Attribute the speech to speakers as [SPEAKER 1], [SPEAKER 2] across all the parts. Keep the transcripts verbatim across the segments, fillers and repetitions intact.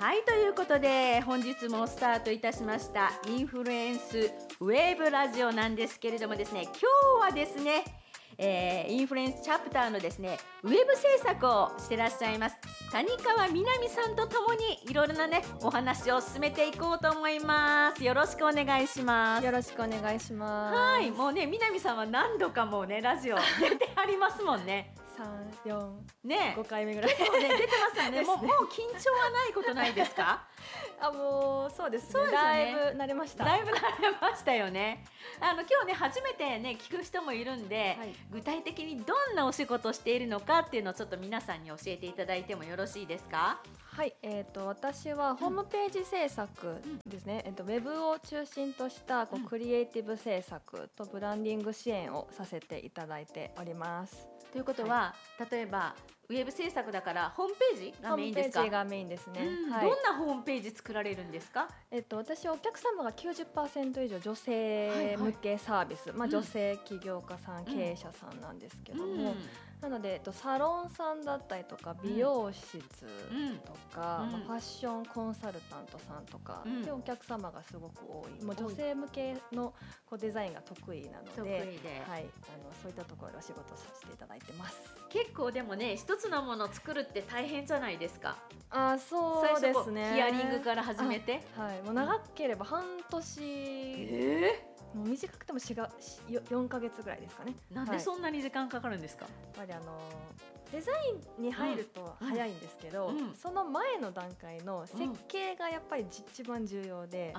[SPEAKER 1] はい、ということで本日もスタートいたしましたインフルエンスウェーブラジオなんですけれどもですね、今日はですね、えー、インフルエンスチャプターのですねウェブ制作をしてらっしゃいます谷川みなみさんとともにいろいろなねお話を進めていこうと思います。よろしくお願いします。
[SPEAKER 2] よろしくお願いします。
[SPEAKER 1] はい、もうねみなみさんは何度かもうねラジオ出てありますもんね。
[SPEAKER 2] さん、よん、
[SPEAKER 1] ね、
[SPEAKER 2] ごかいめぐらい
[SPEAKER 1] 結構ね出てますよね。もう、もう緊張はないことないですか？
[SPEAKER 2] あ、もうそうですね。
[SPEAKER 1] そうですね、
[SPEAKER 2] だいぶ慣れました。
[SPEAKER 1] だいぶ慣れましたよね。あの今日ね初めてね聞く人もいるんで、はい、具体的にどんなお仕事をしているのかっていうのをちょっと皆さんに教えていただいてもよろしいですか？
[SPEAKER 2] はい、えー、と私はホームページ制作ですね、うん、えー、とウェブを中心としたこう、うん、クリエイティブ制作とブランディング支援をさせていただいております。
[SPEAKER 1] ということは、はい、例えばウェブ制作だからホームページがメインですか？
[SPEAKER 2] ホームページがメインですね、
[SPEAKER 1] うん、
[SPEAKER 2] はい、
[SPEAKER 1] どんなホームページ作られるんですか？
[SPEAKER 2] えっと、私はお客様が きゅうじゅっパーセント 以上女性向けサービス、はいはい、まあ、女性起業家さん、うん、経営者さんなんですけども、うん、なので、えっと、サロンさんだったりとか美容室とか、うん、まあ、ファッションコンサルタントさんとか、うん、でお客様がすごく多い、もう女性向けのこうデザインが得意なので、得意で、はい、あのそういったところでお仕事させていただいてます。
[SPEAKER 1] 結構でもね一つのものを作るって大変じゃないですか？
[SPEAKER 2] あ、そうですね。
[SPEAKER 1] ヒアリングから始めて、
[SPEAKER 2] はい、もう長ければ半年、えー、もう短くてもよんかげつぐらいですかね。
[SPEAKER 1] なんでそんなに時間かかるんですか？
[SPEAKER 2] やっぱりあのデザインに入ると早いんですけど、うんうん、その前の段階の設計がやっぱり一番重要で、うん、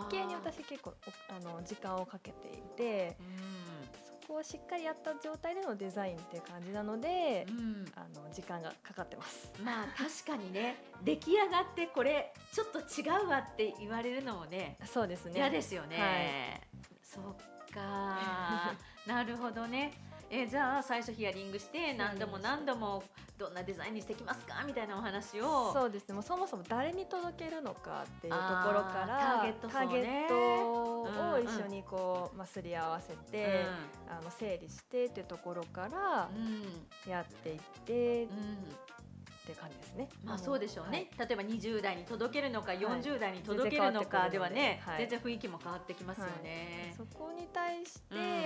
[SPEAKER 2] 設計に私結構あの時間をかけていて、うん、そこをしっかりやった状態でのデザインっていう感じなので、うん、あの時間がかかってます。
[SPEAKER 1] まあ確かにね出来上がってこれちょっと違うわって言われるのもね、
[SPEAKER 2] そうですね、
[SPEAKER 1] 嫌ですよね、はい、そっかなるほどね。えー、じゃあ最初ヒアリングして何度も何度もどんなデザインにしてきますかみたいなお話を。
[SPEAKER 2] そうですね、もうそもそも誰に届けるのかっていうところから
[SPEAKER 1] ターゲット、ね、
[SPEAKER 2] ターゲットを一緒にこう、うん、まあ、すり合わせて、うん、あの整理してっていうところからやっていって、うん、って感じですね。
[SPEAKER 1] まあそうでしょうね、はい、例えばにじゅう代に届けるのかよんじゅう代に届けるのかではね、はい、全然雰囲気も変わってきますよね、
[SPEAKER 2] はい、そこに対して、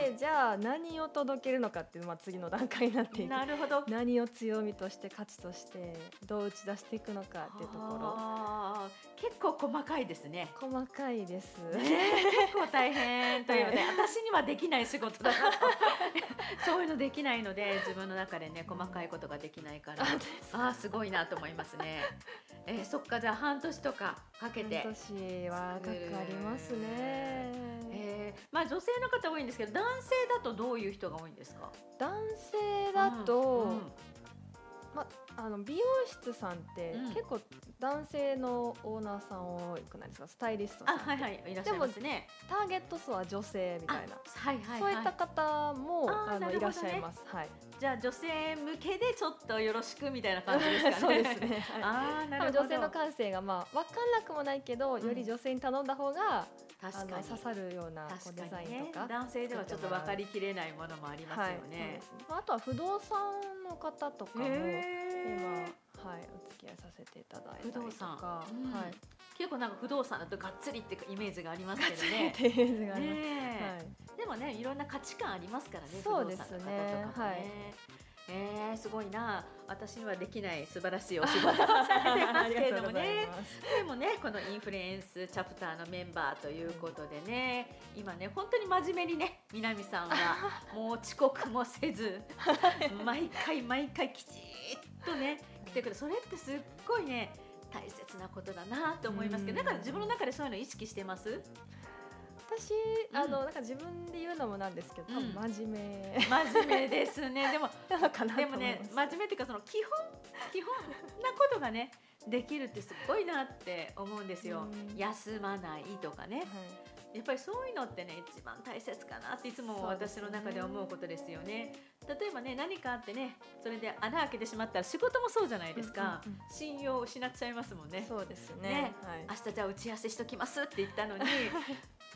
[SPEAKER 2] うん、じゃあ何を届けるのかっていう、まあ、次の段階になっていく。
[SPEAKER 1] なるほど。
[SPEAKER 2] 何を強みとして価値としてどう打ち出していくのかっていうところ。
[SPEAKER 1] あ、結構細かいですね。
[SPEAKER 2] 細かいです、
[SPEAKER 1] ね、結構大変というね、はい、私にはできない仕事だなとそういうのできないので自分の中でね細かいことができないから、ああすごいなと思いますね。えー、そっか、じゃあ半年とかかけて。
[SPEAKER 2] 半年はかかりますね。
[SPEAKER 1] えー、まあ女性の方多いんですけど男性だとどういう人が多いんですか？
[SPEAKER 2] 男性だと、うんうん、ま、あの美容室さんって結構男性のオーナーさん多くないですか？スタイリストさんって。
[SPEAKER 1] あ、はいはい、いらっしゃいますね。
[SPEAKER 2] でもターゲット層は女性みたいな、
[SPEAKER 1] はいはいはい、
[SPEAKER 2] そういった方も あ, あの、ね、いらっしゃいます、はい、
[SPEAKER 1] じゃあ女性向けでちょっとよろしくみたいな感じですかね。
[SPEAKER 2] そうですね、はい、
[SPEAKER 1] あ、なるほど。
[SPEAKER 2] 女性の感性が、まあ、分かんなくもないけど、うん、より女性に頼んだ方があの刺さるようなこうデザインとか、
[SPEAKER 1] ね、男性ではちょっと分かりきれないものもありますよね、はい、
[SPEAKER 2] ね。あとは不動産の方とかも今、はい、お付き合いさせていただいたりとか、不動産、うん、はい、
[SPEAKER 1] 結構なんか不動産だとがっつりってイメージがありますけどね。
[SPEAKER 2] ってイメージがあります、ね、
[SPEAKER 1] はい、でもねいろんな価値観ありますからね。
[SPEAKER 2] そうですね、
[SPEAKER 1] 不動産の方とかもね、はい、えー、すごいな。私にはできない素晴らしいお仕事をされてますけれどもねでもねこのインフルエンスチャプターのメンバーということでね、今ね本当に真面目にね南さんはもう遅刻もせず毎回毎回きちっとね来てくる。それってすっごいね大切なことだなと思いますけど、だから自分の中でそういうの意識してます？
[SPEAKER 2] 私、うん、あのなんか自分で言うのもなんですけど、多分真面目、
[SPEAKER 1] うん、真面目ですね。でもでもね真面目っていうかその基本基本なことがねできるってすごいなって思うんですよ。休まないとかね、はい、やっぱりそういうのってね一番大切かなっていつも私の中で思うことですよね。例えばね何かあってねそれで穴開けてしまったら仕事もそうじゃないですか、うんうんうん、信用を失っちゃいますもんね。
[SPEAKER 2] そうですね、
[SPEAKER 1] ね、
[SPEAKER 2] はい、
[SPEAKER 1] 明日じゃあ打ち合わせしときますって言ったのに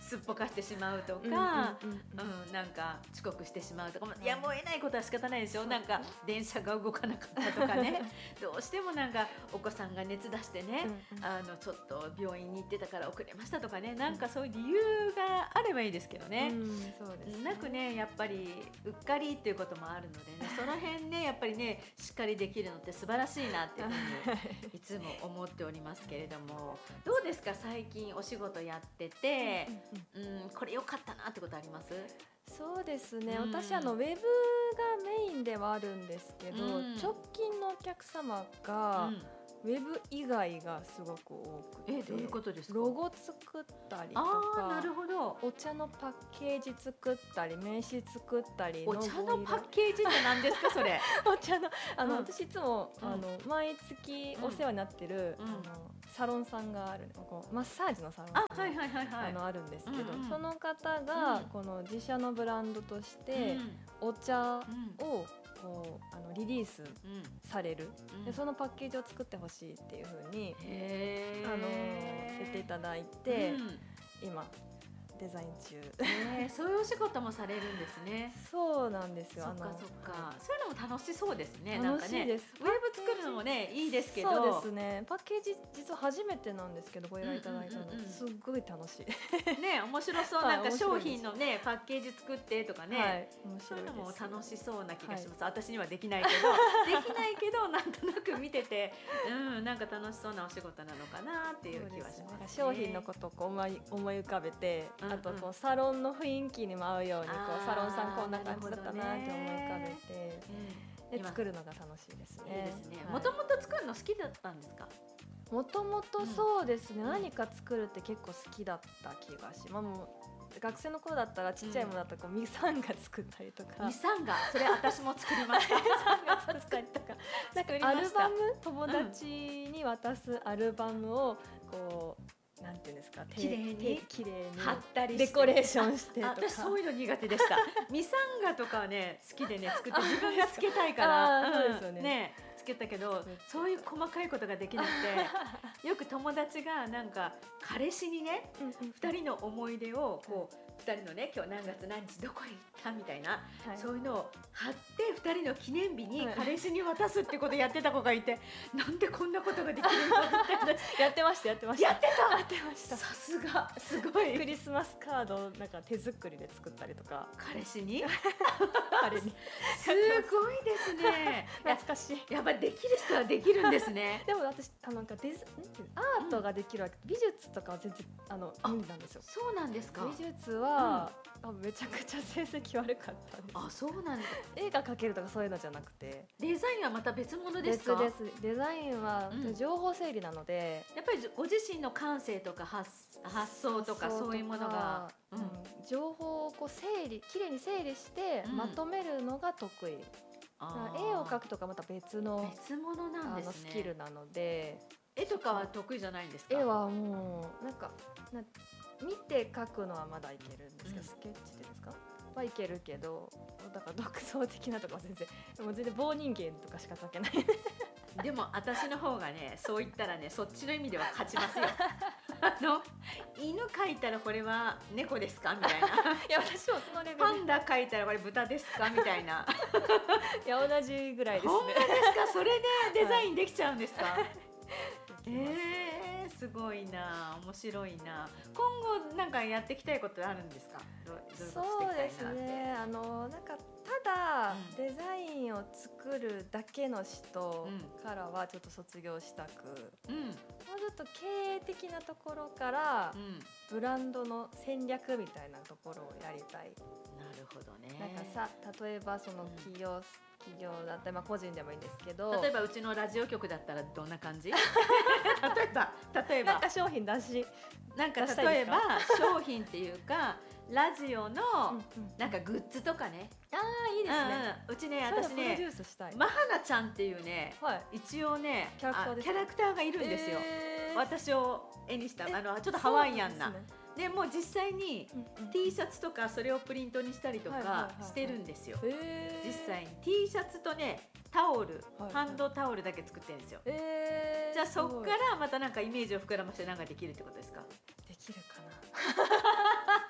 [SPEAKER 1] すっぽかしてしまうとか、
[SPEAKER 2] うんうんうんうん
[SPEAKER 1] うん、なんか遅刻してしまうとか、まあ、やむを得ないことは仕方ないですよ。なんか電車が動かなかったとかねどうしてもなんかお子さんが熱出してね、
[SPEAKER 2] うんうん
[SPEAKER 1] あのちょっと病院に行ってたから遅れましたとかね、なんかそういう理由があればいいですけどね、
[SPEAKER 2] うんそうですね
[SPEAKER 1] なくね、やっぱりうっかりっていうこともあるのでね、その辺ねやっぱりねしっかりできるのって素晴らしいなっていうふうにいつも思っておりますけれども、どうですか最近お仕事やってて、
[SPEAKER 2] うんうん
[SPEAKER 1] うん、これ良かったなってことあります？
[SPEAKER 2] そうですね、
[SPEAKER 1] うん
[SPEAKER 2] 私あのウェブがメインではあるんですけど、
[SPEAKER 1] うん
[SPEAKER 2] 直近のお客様が、ウェブ以外がすごく多くて、
[SPEAKER 1] えどういうことですか？
[SPEAKER 2] ロゴ作ったりと
[SPEAKER 1] あー
[SPEAKER 2] か
[SPEAKER 1] なるほど。
[SPEAKER 2] お茶のパッケージ作ったり名刺作ったり
[SPEAKER 1] お茶の
[SPEAKER 2] ロゴ入れ
[SPEAKER 1] パッケージって何ですかそれ？
[SPEAKER 2] お茶のあの、
[SPEAKER 1] うん
[SPEAKER 2] 私いつも、
[SPEAKER 1] うん
[SPEAKER 2] あの毎月お世話になってる、
[SPEAKER 1] うん
[SPEAKER 2] あのサロンさんがあるこうマッサージのサロン
[SPEAKER 1] あ
[SPEAKER 2] さんが
[SPEAKER 1] はいはいはいはい。
[SPEAKER 2] あのあるんですけど、
[SPEAKER 1] うんうん
[SPEAKER 2] その方が、
[SPEAKER 1] うん
[SPEAKER 2] この自社のブランドとして、
[SPEAKER 1] うん
[SPEAKER 2] お茶
[SPEAKER 1] うん
[SPEAKER 2] をこうあのリリース
[SPEAKER 1] うん
[SPEAKER 2] される、
[SPEAKER 1] うん
[SPEAKER 2] でそのパッケージを作ってほしいっていう風に、
[SPEAKER 1] へー
[SPEAKER 2] あの言っていただいて、
[SPEAKER 1] うん
[SPEAKER 2] 今デザイン中
[SPEAKER 1] へーそういうお仕事もされるんですね。
[SPEAKER 2] そうなんですよ。
[SPEAKER 1] そっか
[SPEAKER 2] あの
[SPEAKER 1] そっか、そういうのも楽しそうですね。なんかね
[SPEAKER 2] 楽しいです。
[SPEAKER 1] ウェブ作るのもねいいですけど、
[SPEAKER 2] そうですね。パッケージ実は初めてなんですけどご依頼いただいたの、
[SPEAKER 1] うんうんうんうん
[SPEAKER 2] すっごい楽しい。
[SPEAKER 1] ね面白そう、
[SPEAKER 2] はい
[SPEAKER 1] なんか
[SPEAKER 2] 面白いです
[SPEAKER 1] 商品のねパッケージ作ってとかね、
[SPEAKER 2] はい、面
[SPEAKER 1] そういうのも
[SPEAKER 2] 白いです。
[SPEAKER 1] 楽しそうな気がします。私にはできないけどできないけどなんとなく見てて、うんなんか楽しそうなお仕事なのかなっていう気はしますね。
[SPEAKER 2] 商品のことをこう思い思い浮かべて、
[SPEAKER 1] うんうん
[SPEAKER 2] あとこうサロンの雰囲気にも合うようにこ
[SPEAKER 1] あー
[SPEAKER 2] うサロンさんこんな感じだったなって思い浮かべて、
[SPEAKER 1] うん今
[SPEAKER 2] で作るのが楽しいですね。
[SPEAKER 1] いいですね。
[SPEAKER 2] はい
[SPEAKER 1] もともと作るの好きだったんですか？
[SPEAKER 2] もともとそうですね、
[SPEAKER 1] うん
[SPEAKER 2] 何か作るって結構好きだった気がします。もう学生の頃だったらちっちゃいものだったらこうミサンガ作ったりとか、
[SPEAKER 1] ミサンガ、それ私も作りました。
[SPEAKER 2] 作ったりとか、なんか
[SPEAKER 1] 作りました
[SPEAKER 2] アルバム友達に渡すアルバムをこうなんていうんですか、手
[SPEAKER 1] 綺麗に
[SPEAKER 2] 手綺麗に
[SPEAKER 1] 貼ったりして
[SPEAKER 2] デコレーションしてと
[SPEAKER 1] あ
[SPEAKER 2] か。
[SPEAKER 1] 私そういうの苦手でした。ミサンガとかはね好きでね作って自分がつけたいから、
[SPEAKER 2] あーそうですよね
[SPEAKER 1] ねつけたけど、そういう細かいことができなくて、よく友達がなんか彼氏にね
[SPEAKER 2] うんうん
[SPEAKER 1] ふたりの思い出をこうふたりのね今日何月何日どこへ行ったみたいな、
[SPEAKER 2] はい
[SPEAKER 1] そういうのを貼ってふたりの記念日に
[SPEAKER 2] はい
[SPEAKER 1] 彼氏に渡すってことやってた子がいて、なんでこんなことができるのみたいな。
[SPEAKER 2] やってましたやってました
[SPEAKER 1] やってた
[SPEAKER 2] やってました。
[SPEAKER 1] さすがすご
[SPEAKER 2] ク
[SPEAKER 1] い
[SPEAKER 2] リスマスカードをなんか手作りで作ったりとか、
[SPEAKER 1] 彼氏に
[SPEAKER 2] あれに
[SPEAKER 1] すごいですね。
[SPEAKER 2] 懐かしい。
[SPEAKER 1] やっぱりできる人はできるんですね。
[SPEAKER 2] でも私あのなんかデザなんていうのアートができるわけ、美術とかは全然あの無理なんですよ。
[SPEAKER 1] そうなんですか。
[SPEAKER 2] 美術は、あめちゃくちゃ成績悪かったんです。
[SPEAKER 1] あ、そうなんだ。
[SPEAKER 2] 絵が描けるとかそういうのじゃなくて、
[SPEAKER 1] デザインはまた別物ですか。
[SPEAKER 2] 別です。デザインは
[SPEAKER 1] うん
[SPEAKER 2] 情報整理なので、
[SPEAKER 1] やっぱりご自身の感性とか発発想とかそういうものが、
[SPEAKER 2] うん情報をこう整理きれいに整理して
[SPEAKER 1] うん
[SPEAKER 2] まとめるのが得意。
[SPEAKER 1] あー
[SPEAKER 2] 絵を描くとかまた別の
[SPEAKER 1] 別物なん
[SPEAKER 2] あの
[SPEAKER 1] ですね。
[SPEAKER 2] スキルなので、
[SPEAKER 1] 絵とかは得意じゃないんですか。
[SPEAKER 2] 絵はもうなんかな見て描くのはまだいけるんですけど、
[SPEAKER 1] うん
[SPEAKER 2] スケッチでですかはいけるけど、だから独創的なとかは全然もう全然棒人間とかしか描けない。
[SPEAKER 1] でも私の方がね、そう言ったらね、そっちの意味では勝ちますよ。あの犬描いたらこれは猫ですかみたいな。
[SPEAKER 2] いや私もそのレベル
[SPEAKER 1] パンダ描いたらこれ豚ですかみたいな。
[SPEAKER 2] いや同じぐらいです
[SPEAKER 1] ほんま
[SPEAKER 2] ね。
[SPEAKER 1] ですか。それでデザインできちゃうんですか。えー、すごいな、面白いな。今後なんかやっていきたいことあるんですか。どどういうこと
[SPEAKER 2] そうです
[SPEAKER 1] していきたいなって。
[SPEAKER 2] ね。あのなんかただ、
[SPEAKER 1] うん
[SPEAKER 2] デザインを作るだけの人
[SPEAKER 1] うん
[SPEAKER 2] からはちょっと卒業したく、
[SPEAKER 1] うん
[SPEAKER 2] もうちょっと経営的なところから、
[SPEAKER 1] うん。
[SPEAKER 2] ブランドの戦略みたいなところをやりたい。
[SPEAKER 1] なるほどね。
[SPEAKER 2] なんかさ例えばその企業、企業だったり、まあ、個人でもいいんですけど、
[SPEAKER 1] 例えばうちのラジオ局だったらどんな感じ？例えば例えば
[SPEAKER 2] なんか商品出し、
[SPEAKER 1] なんか
[SPEAKER 2] 出したい
[SPEAKER 1] 例えば
[SPEAKER 2] です
[SPEAKER 1] 商品っていうかラジオの
[SPEAKER 2] うんうん
[SPEAKER 1] なんかグッズとかね。
[SPEAKER 2] ああいいですね。
[SPEAKER 1] うんうん、うちね私
[SPEAKER 2] そういうのプロデュ
[SPEAKER 1] ね
[SPEAKER 2] ースしたい。
[SPEAKER 1] マハナちゃんっていうね
[SPEAKER 2] はい。
[SPEAKER 1] 一応ね
[SPEAKER 2] キャラクターですか
[SPEAKER 1] あキャラクターがいるんですよ。
[SPEAKER 2] えー
[SPEAKER 1] 私を絵にした
[SPEAKER 2] え
[SPEAKER 1] あのちょっとハワイアンな
[SPEAKER 2] そうなんですね
[SPEAKER 1] でもう実際に
[SPEAKER 2] うんうん
[SPEAKER 1] T シャツとかそれをプリントにしたりとか
[SPEAKER 2] はいはいはいはい
[SPEAKER 1] してるんですよ。
[SPEAKER 2] えー
[SPEAKER 1] 実際に T シャツとねタオル、
[SPEAKER 2] はい
[SPEAKER 1] ハンドタオルだけ作ってるんですよ。
[SPEAKER 2] えー
[SPEAKER 1] じゃあそっか
[SPEAKER 2] すごい
[SPEAKER 1] らまたなんかイメージを膨らましてなんかできるってことですか。
[SPEAKER 2] できるかな。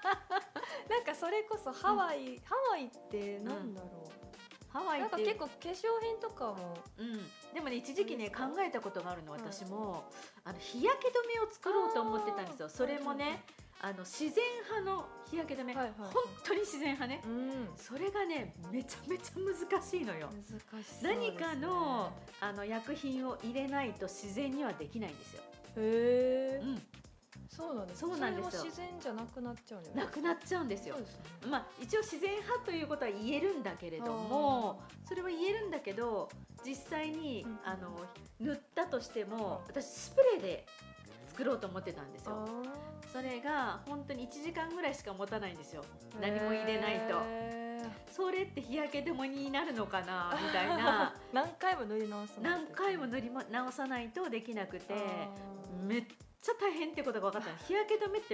[SPEAKER 2] なんかそれこそハワイ、うん、ハワイってなんだろう、うん、
[SPEAKER 1] ハワイって
[SPEAKER 2] なんか結構化粧品とかも、
[SPEAKER 1] うん、でもね一時期ね考えたことがあるの私も、はい、あの日焼け止めを作ろうと思ってたんですよ。それもねあの自然派の日焼け止め、はいはいはい、本当に自然派ね、うん、それがねめちゃめちゃ難しいのよ。
[SPEAKER 2] 難しそうですね。
[SPEAKER 1] 何かの、あの薬品を入れないと自然にはできないんですよ。
[SPEAKER 2] へー、
[SPEAKER 1] うん、
[SPEAKER 2] そうなんです。
[SPEAKER 1] そうなんですよ。
[SPEAKER 2] それは自然じゃなくなっちゃうんです
[SPEAKER 1] なくなっちゃうんですよ。
[SPEAKER 2] そうですね。
[SPEAKER 1] まあ一応自然派ということは言えるんだけれども、それは言えるんだけど実際に、うん、あの塗ったとしても、私スプレーで作ろうと思ってたんですよ。それが本当にいちじかんぐらいしか持たないんですよ。何も入れないと。それって日焼け止めになるのかなみたいな
[SPEAKER 2] 何回も塗り直さないと
[SPEAKER 1] 何回も塗り直さないとできなくて、めっちゃ大変ってことが分かったの。日焼け止めって